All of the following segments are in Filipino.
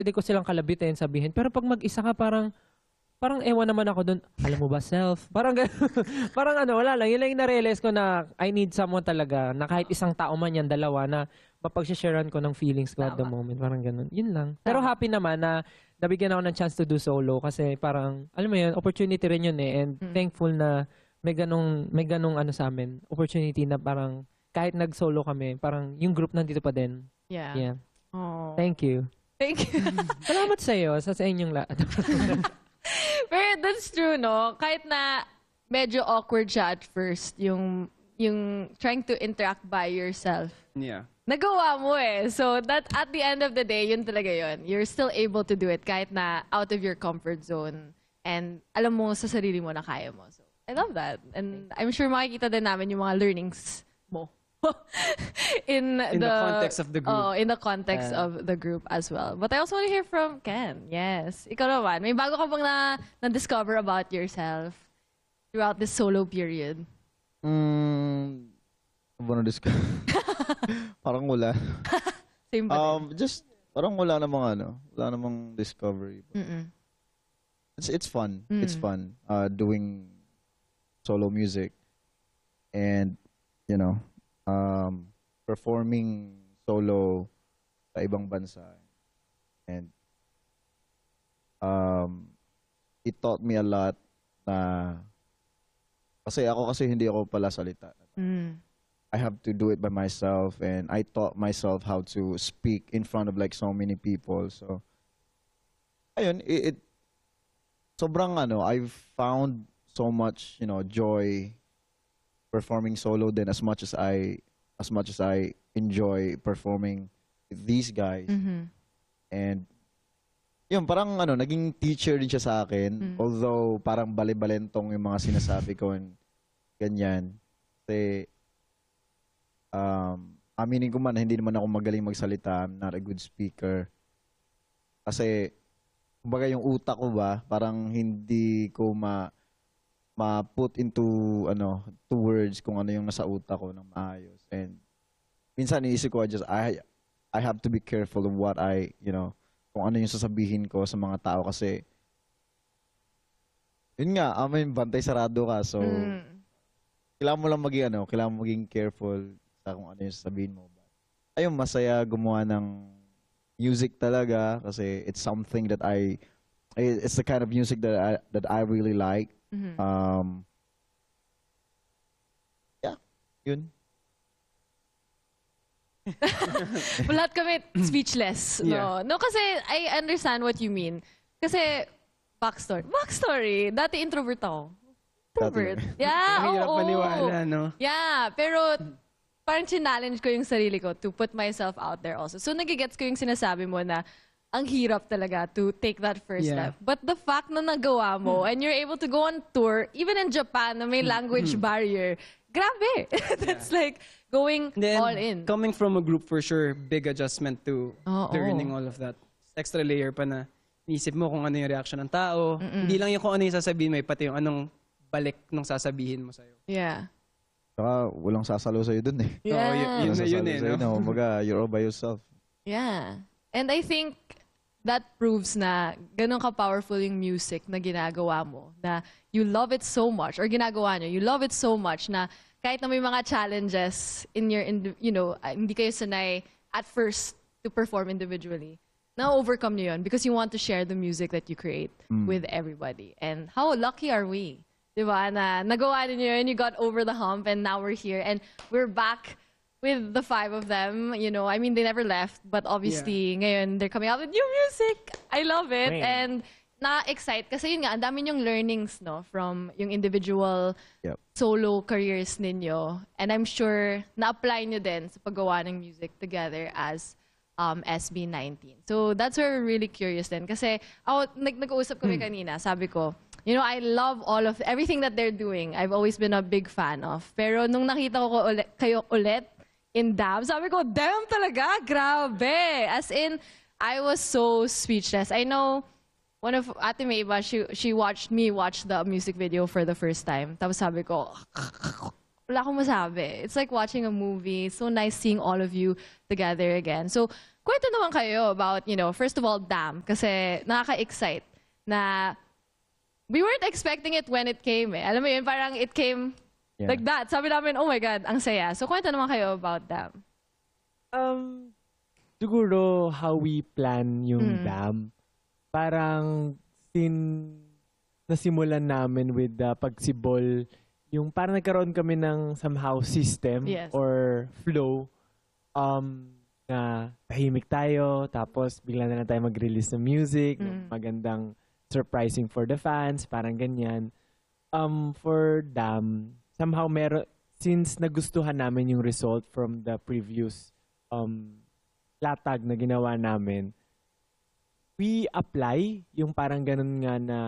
pwede ko silang kalabitin, sabihin. Pero pag mag-isa ka, parang ewan naman ako dun. Alam mo ba, self? Parang parang wala lang. Yun lang yung na-realize ko na I need someone talaga na kahit isang tao man yan, dalawa, na mapag-sharean ko ng feelings ko at the moment. Parang ganun. Yun lang. Pero happy naman na nabigyan ako ng chance to do solo kasi parang, alam mo yun, opportunity rin yun eh. And thankful na may ganong sa amin. Opportunity na parang kahit nag-solo kami, parang yung group nandito pa din. Yeah. Oh. Thank you. Thank you. Salamat sa inyong lahat. Pero that's true, no? Kahit na medyo awkward siya at first, yung trying to interact by yourself. Yeah. Nagawa mo eh. So that at the end of the day, yun talaga yun. You're still able to do it kahit na out of your comfort zone. And alam mo sa sarili mo na kaya mo. So I love that. And I'm sure makikita din namin yung mga learnings mo. in the context of the group. Oh, in the context of the group as well. But I also want to hear from Ken. Yes. Ikaw naman. May bago ka bang na-discover about yourself throughout this solo period? Ano na-discover? Parang wala. Same ba? Just, parang wala namang discovery. It's fun. It's fun doing solo music and, performing solo sa ibang bansa. And it taught me a lot na kasi hindi ako pala salita. I have to do it by myself and I taught myself how to speak in front of like so many people. So ayun, sobrang I've found so much, joy performing solo then as much as I enjoy performing with these guys. And yun, parang naging teacher din siya sa akin. Although parang bali-balentong yung mga sinasabi ko and ganyan. Kasi aminin ko man, hindi naman ako magaling magsalita. I'm not a good speaker. Kasi kumbaga yung utak ko ba, parang hindi ko ma-put into two words kung ano yung nasa utak ko ng maayos. And minsan iisip ko I have to be careful of what kung ano yung sasabihin ko sa mga tao kasi yun nga, bantay sarado ka. So kailangan mo lang maging careful sa kung ano yung sasabihin mo. Ayun, masaya gumawa ng music talaga kasi it's something that it's the kind of music that I really like. Yeah, yun. Lahat kami speechless. Yeah. No, kasi I understand what you mean. Kasi backstory. Dati introvert ako. Introvert. Yeah, Mahirap oo. maniwala, no? Yeah, pero parang challenge ko yung sarili ko to put myself out there also. So nagigets ko yung sinasabi mo na ang hirap talaga to take that first step. But the fact na nagawa mo and you're able to go on tour, even in Japan na may language barrier, grabe. That's like going all in. Coming from a group, for sure, big adjustment to learning all of that. Extra layer pa na isip mo kung ano yung reaction ng tao. Hindi lang yung kung ano yung sasabihin mo, pati yung anong balik nung sasabihin mo sa'yo. Yeah. Saka walang sasalo sa'yo dun eh. Yeah. Yun eh, no? Kumbaga, you're all by yourself. Yeah. And I think that proves na ganun ka-powerful yung music na ginagawa mo. Na you love it so much, or ginagawa nyo, you love it so much na kahit na may mga challenges in your, hindi kayo sanay at first to perform individually, na-overcome nyo yun because you want to share the music that you create with everybody. And how lucky are we? Diba? Na nagawa niyo yun, you got over the hump, and now we're here. And we're back with the 5 of them. I mean, they never left, but obviously, ngayon, they're coming out with new music. I love it. And na-excite. Kasi yun nga, ang dami yung learnings, no? From yung individual solo careers ninyo. And I'm sure na-apply nyo din sa paggawa ng music together as SB19. So that's where we're really curious din. Kasi nag-uusap kami kanina, sabi ko, I love everything that they're doing. I've always been a big fan of. Pero nung nakita ko kayo ulit in DAB, sabi ko, damn talaga, grabe. As in, I was so speechless. I know one of Ate Mayba, she watched me watch the music video for the first time. Tapos sabi ko, wala akong masabi. It's like watching a movie. It's so nice seeing all of you together again. So, kwento naman kayo about, first of all, Damn. Kasi nakaka-excite na we weren't expecting it when it came eh. Alam mo yun, parang it came like that. Sabi namin, oh my God, ang saya. So kwento naman kayo about Damn. Siguro how we plan yung dam. Parang nasimulan namin with pagsibol, yung parang nagkaroon kami ng somehow system or flow na tahimik tayo, tapos bigla na lang tayo mag-release ng music, magandang surprising for the fans, parang ganyan. For Dam, somehow since nagustuhan namin yung result from the previous latag na ginawa namin, we apply yung parang ganun nga na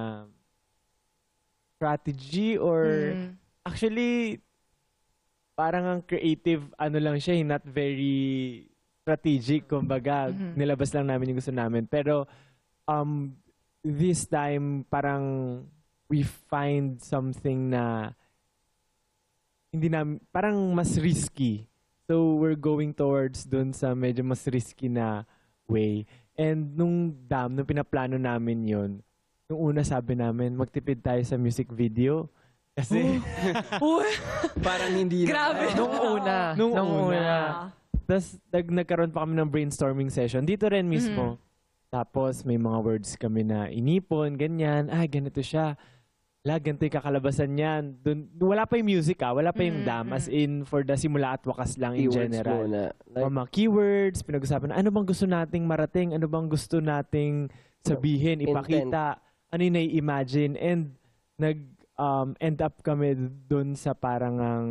strategy or actually parang ang creative lang siya, not very strategic, kumbaga nilabas lang namin yung gusto namin. Pero this time parang we find something na hindi namin, parang mas risky. So we're going towards dun sa medyo mas risky na way. And nung Dam, nung pinaplano namin yun, nung una sabi namin, magtipid tayo sa music video. Kasi, Parang hindi Grabe. Nung una. Tapos nagkaroon pa kami ng brainstorming session. Dito rin mismo. Tapos may mga words kami na inipon, ganyan. Ganito siya. Ganito yung kakalabasan niyan. Wala pa yung music wala pa yung Dam. As in, for the simula at wakas lang in Keywords general. muna. Like, Mga keywords, pinag-usapan na ano bang gusto nating marating, ano bang gusto nating sabihin, ipakita, ano yung nai-imagine. And end up kami dun sa parang ang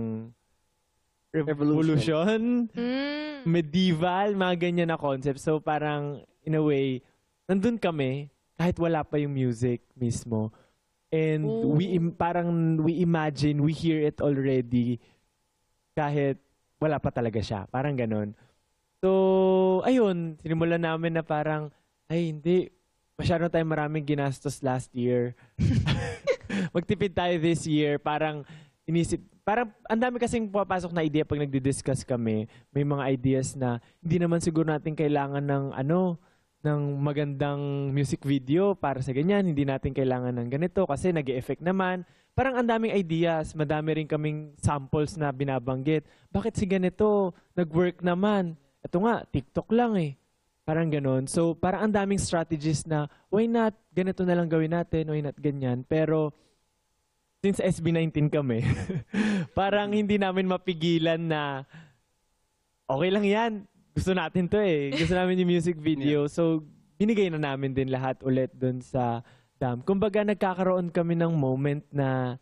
revolution, medieval, mga ganyan na concept. So parang, in a way, nandun kami, kahit wala pa yung music mismo. And we imagine, we hear it already, kahit wala pa talaga siya. Parang ganun. So, ayun, sinimulan namin na parang, hindi, masyado tayong maraming ginastos last year. Magtipid tayo this year. Parang, parang ang dami kasing pumapasok na idea pag nagdi-discuss kami. May mga ideas na hindi naman siguro natin kailangan ng magandang music video para sa ganyan. Hindi natin kailangan ng ganito kasi nag-e-effect naman. Parang ang daming ideas. Madami rin kaming samples na binabanggit. Bakit si ganito? Nag-work naman. Ito nga, TikTok lang eh. Parang ganon. So parang ang daming strategies na why not? Ganito na lang gawin natin. Why not ganyan? Pero since SB19 kami, parang hindi namin mapigilan na okay lang yan. Gusto natin to eh. Gusto namin yung music video. So, binigay na namin din lahat ulit dun sa Dam. Kumbaga, nagkakaroon kami ng moment na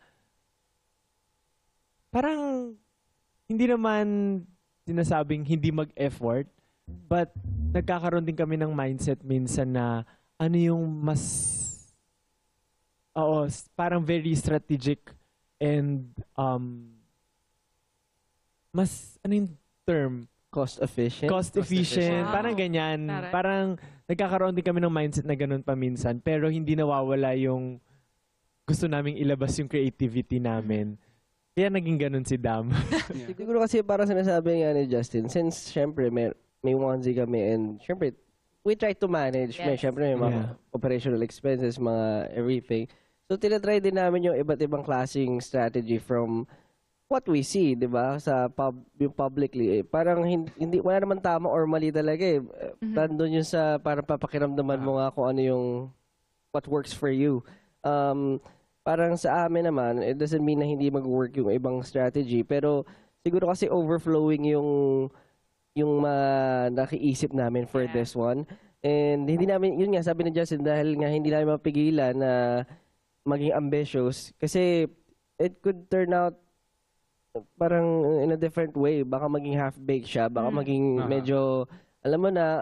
parang hindi naman sinasabing hindi mag-effort, but nagkakaroon din kami ng mindset minsan na ano yung parang very strategic and mas, ano yung term? cost efficient. Cost efficient. Wow. Parang ganyan. Taray. Parang nagkakaroon din kami ng mindset na ganun paminsan. Pero hindi nawawala yung gusto naming ilabas yung creativity namin. Kaya naging ganun si Dam. Siguro kasi parang sinasabi nga ni Justin, since syempre may onesie kami and syempre we try to manage. Syempre may mga operational expenses, mga everything. So tinatry din namin yung iba't ibang klaseng strategy from what we see, 'di ba? Yung publicly parang hindi wala naman tama or mali talaga eh. Nandun yung sa parang papakiramdaman mo nga kung ano yung what works for you. Parang sa amin naman, it doesn't mean na hindi mag-work yung ibang strategy, pero siguro kasi overflowing yung nakiisip namin for this one. And hindi namin, yun nga, sabi ni Justin, dahil nga hindi namin mapigilan na maging ambitious, kasi it could turn out parang in a different way. Baka maging half-baked siya. Baka maging medyo, alam mo na,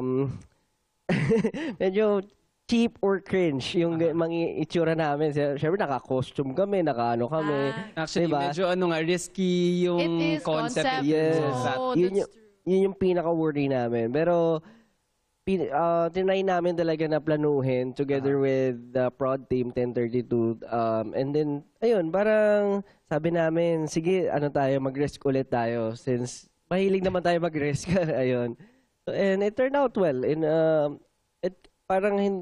medyo cheap or cringe yung mga itsura namin. Siyempre, naka-costume kami, naka-ano kami. Actually, diba? medyo risky yung It is concept. Yes. Oh, Yun that's true. yun yung pinaka-worry namin. Pero, tinry namin talaga na planuhin together with the prod team 1032. And then, ayun, parang sabi namin, sige, mag-risk ulit tayo since mahilig naman tayo mag-risk. Ayun. So, and it turned out well. Parang